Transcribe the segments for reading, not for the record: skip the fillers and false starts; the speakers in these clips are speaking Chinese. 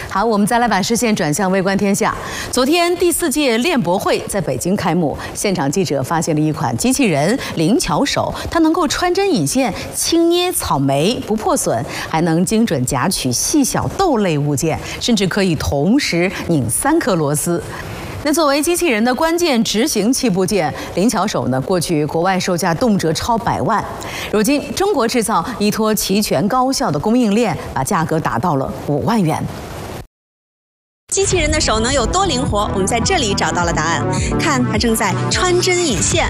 好，我们再来把视线转向微观天下。昨天第4届练博会在北京开幕，现场记者发现了一款机器人灵巧手，它能够穿针引线、轻捏草莓不破损，还能精准夹取细小豆类物件，甚至可以同时拧3颗螺丝。 那作为机器人的关键执行器部件，灵巧手呢，过去国外售价动辄超100万，如今中国制造依托齐全高效的供应链，把价格打到了5万元。 机器人的手能有多灵活？我们在这里找到了答案。看，它正在穿针引线。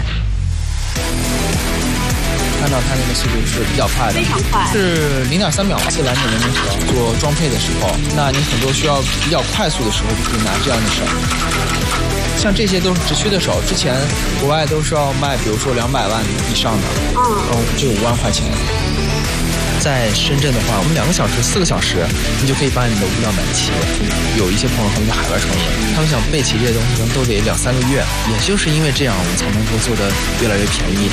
看到它那个速度是比较快的， 非常快， 是0.3秒是完整的那手做装配的时候，那你很多需要比较快速的时候，就可以拿这样的手。像这些都是直驱的手，之前国外都是要卖，比如说200万以上的，就5万块钱。在深圳的话，我们2个小时、4个小时，你就可以把你的物料买齐。有一些朋友他们在海外创业，他们想备齐这些东西，可能都得2-3个月。也就是因为这样，我们才能够做得越来越便宜。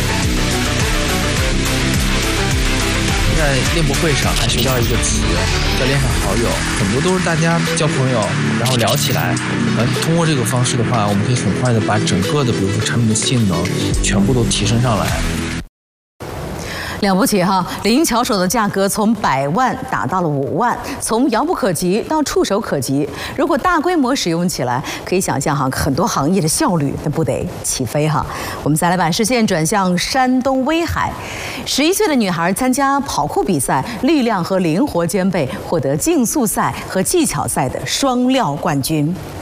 在练博会上还学到一个词，叫恋上好友，很多都是大家交朋友，然后聊起来。通过这个方式的话，我们可以很快的把整个的，比如说产品的性能，全部都提升上来。 了不起哈！灵巧手的价格从100万打到了5万，从遥不可及到触手可及。如果大规模使用起来，可以想象哈，很多行业的效率那不得起飞哈。我们再来把视线转向山东威海，11岁的女孩参加跑酷比赛，力量和灵活兼备，获得竞速赛和技巧赛的双料冠军。